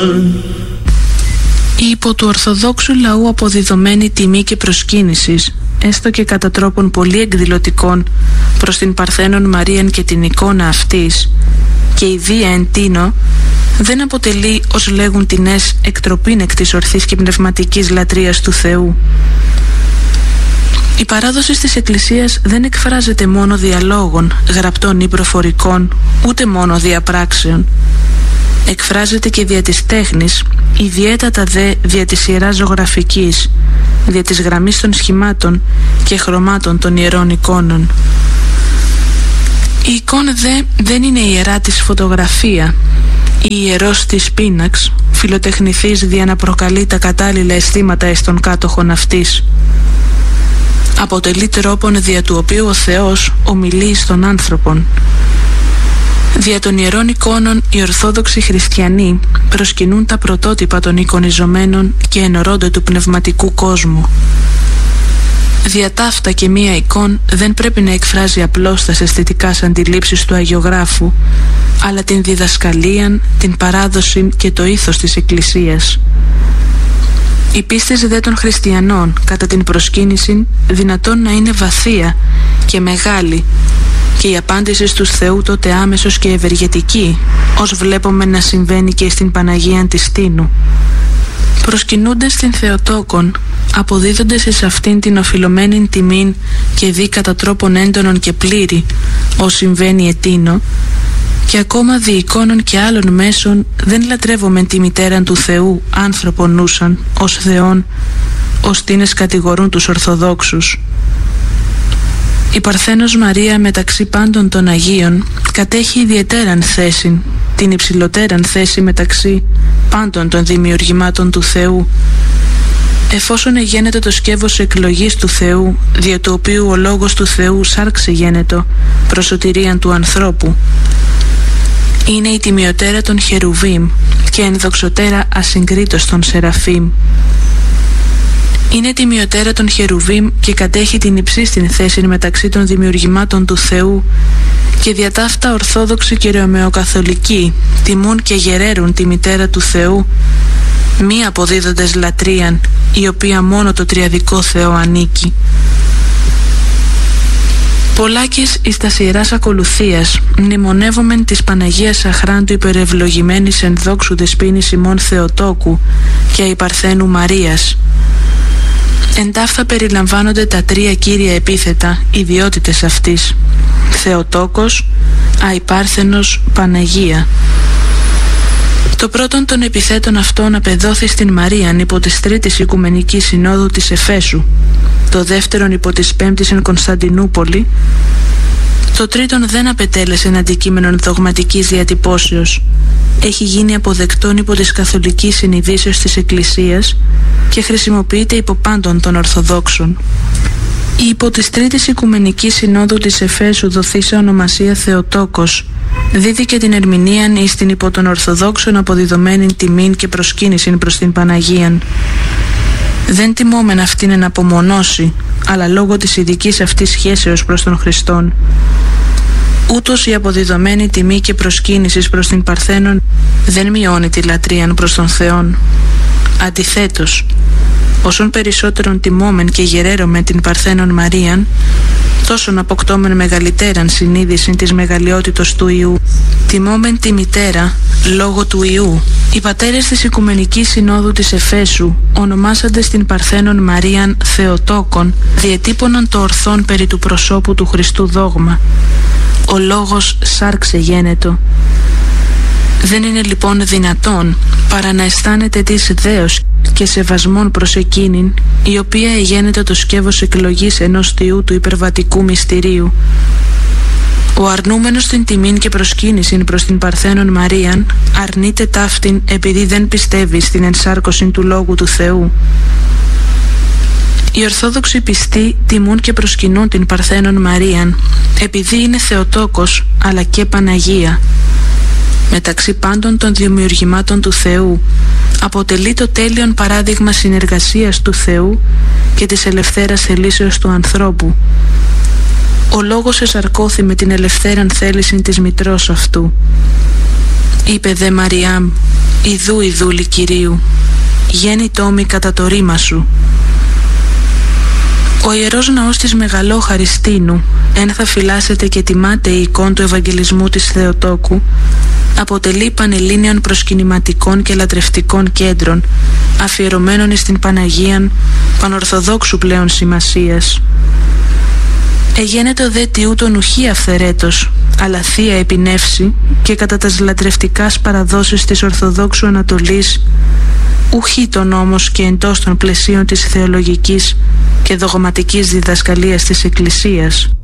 Η υπό του Ορθοδόξου λαού αποδιδομένη τιμή και προσκύνησης, έστω και κατά τρόπον πολύ εκδηλωτικών, προς την Παρθένον Μαρίαν και την εικόνα αυτής, και η βία εν τίνο, δεν αποτελεί, ως λέγουν τινές, εκτροπήν εκ της ορθής και πνευματικής λατρείας του Θεού. Η παράδοση της Εκκλησίας δεν εκφράζεται μόνο διαλόγων, γραπτών ή προφορικών, ούτε μόνο διαπράξεων. Εκφράζεται και δια της τέχνης, ιδιαίτατα δε δια της ιεράς ζωγραφικής, δια της γραμμής των σχημάτων και χρωμάτων των ιερών εικόνων. Η εικόνα δε δεν είναι ιερά της φωτογραφία, η ιερός της πίναξ, φιλοτεχνηθής δια να προκαλεί τα κατάλληλα αισθήματα εις των κάτοχων αυτής. Αποτελεί τρόπον δια του οποίου ο Θεός ομιλεί στον άνθρωπον. Δια των ιερών εικόνων οι Ορθόδοξοι Χριστιανοί προσκυνούν τα πρωτότυπα των εικονιζομένων και ενωρώνται του πνευματικού κόσμου. Δια ταύτα και μία εικόν δεν πρέπει να εκφράζει απλώς τας αισθητικάς αντιλήψεις του αγιογράφου, αλλά την διδασκαλίαν, την παράδοση και το ήθος της Εκκλησίας. Η πίστη δε των χριστιανών κατά την προσκύνηση δυνατόν να είναι βαθία και μεγάλη, και η απάντηση στους Θεού τότε άμεσος και ευεργετική, ως βλέπουμε να συμβαίνει και στην Παναγία της Τίνου. Προσκυνούντες την Θεοτόκον, αποδίδοντες εις αυτήν την οφειλωμένη τιμήν και δι κατά τρόπον έντονον και πλήρη, ως συμβαίνει ετίνο, και ακόμα δι εικόνων και άλλων μέσων δεν λατρεύομεν τη μητέραν του Θεού άνθρωπον νούσαν, ως Θεόν, ως τίνες κατηγορούν τους Ορθοδόξους. Η Παρθένος Μαρία μεταξύ πάντων των Αγίων κατέχει ιδιαιτέραν θέση, την υψηλότεραν θέση μεταξύ πάντων των δημιουργημάτων του Θεού, εφόσον εγένετο το σκεύος εκλογής του Θεού, δια του οποίου ο λόγος του Θεού σάρξε γένετο προς σωτηρίαν του ανθρώπου. Είναι η τιμιωτέρα των Χερουβίμ και ενδοξωτέρα ασυγκρίτως των Σεραφείμ. Είναι τιμιωτέρα των Χερουβίμ και κατέχει την υψίστην θέση μεταξύ των δημιουργημάτων του Θεού, και δια ταύτα Ορθόδοξοι και Ρωμαιοκαθολικοί τιμούν και γεραίρουν τη μητέρα του Θεού, μη αποδίδοντες λατρείαν, η οποία μόνο το τριαδικό Θεό ανήκει. Πολλάκις εις τας ιεράς ακολουθίας μνημονεύομεν της Παναγίας Αχράντου υπερευλογημένης εν δόξου δεσποίνης ημών Θεοτόκου και η Παρθένου Μαρίας. Εν ταύτα περιλαμβάνονται τα τρία κύρια επίθετα, ιδιότητες αυτής: Θεοτόκος, Αϊπάρθενος, Παναγία. Το πρώτον των επιθέτων αυτών απεδόθη στην Μαρίαν υπό της Τρίτης Οικουμενικής Συνόδου της Εφέσου, το δεύτερον υπό της Πέμπτης εν Κωνσταντινούπολη, το τρίτον δεν απετέλεσε αντικείμενον δογματικής διατυπώσεως, έχει γίνει αποδεκτόν υπό της καθολικής συνειδήσεως της Εκκλησίας και χρησιμοποιείται υπό πάντων των Ορθοδόξων. Η υπό της Τρίτης Οικουμενικής Συνόδου της Εφέσου δοθήσα ονομασία Θεοτόκος δίδηκε την ερμηνείαν εις την υπό των Ορθοδόξων αποδιδομένην τιμήν και προσκύνησιν προς την Παναγίαν. Δεν τιμόμεν αυτήν εν απομονώσει, αλλά λόγω της ειδικής αυτής σχέσεως προς τον Χριστόν. Ούτως η αποδιδομένη τιμή και προσκύνησης προς την Παρθένον δεν μειώνει τη λατρείαν προς τον Θεόν. Αντιθέτως, όσον περισσότερον τιμόμεν και γεραίρομεν την Παρθένον Μαρίαν, τόσον αποκτώμεν μεγαλύτεραν συνείδηση της μεγαλειότητος του Ιού. Τιμόμεν τη μητέρα λόγω του Ιού. Οι πατέρες της Οικουμενικής Συνόδου της Εφέσου ονομάσαντες την Παρθένον Μαρίαν Θεοτόκον διετύπωναν το ορθόν περί του προσώπου του Χριστού δόγμα. Ο λόγος σάρξε γένετο. Δεν είναι λοιπόν δυνατόν παρά να αισθάνεται της δέος και σεβασμόν προς εκείνην, η οποία εγένεται το σκεύος εκλογής ενός Θεού του υπερβατικού μυστηρίου. Ο αρνούμενος την τιμήν και προσκύνησιν προς την Παρθένον Μαρίαν αρνείται ταύτην επειδή δεν πιστεύει στην ενσάρκωση του Λόγου του Θεού. Οι Ορθόδοξοι πιστοί τιμούν και προσκυνούν την Παρθένον Μαρίαν επειδή είναι Θεοτόκος αλλά και Παναγία. Μεταξύ πάντων των δημιουργημάτων του Θεού αποτελεί το τέλειον παράδειγμα συνεργασίας του Θεού και της ελευθέρας θελήσεως του ανθρώπου. Ο Λόγος εσαρκώθη με την ελευθέραν θέληση της μητρός αυτού. είπε δε Μαριάμ, ιδού η δούλη Κυρίου, γέννη τόμη κατά το ρήμα σου. Ο Ιερός Ναός της Μεγαλόχαρης Τίνου, εν θα φυλάσσεται και τιμάται η εικόν του Ευαγγελισμού της Θεοτόκου, αποτελεί πανελλήνιων προσκυνηματικών και λατρευτικών κέντρων, αφιερωμένων στην Παναγίαν πανορθοδόξου πλέον σημασίας. Εγένετο δε τι ούτων ουχή αυθερέτος, αλλά θεία επινεύση και κατά τας λατρευτικάς παραδόσεις της Ορθοδόξου Ανατολής, ουχήτων όμως και εντός των πλαισίων της θεολογικής και δογματικής διδασκαλίας της Εκκλησίας.